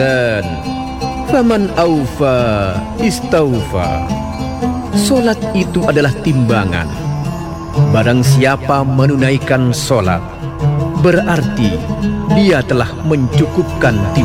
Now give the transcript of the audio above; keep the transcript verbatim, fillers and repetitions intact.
Dan faman aufa istaufa. Solat itu adalah timbangan. Barang siapa menunaikan solat, berarti dia telah mencukupkan timbangan.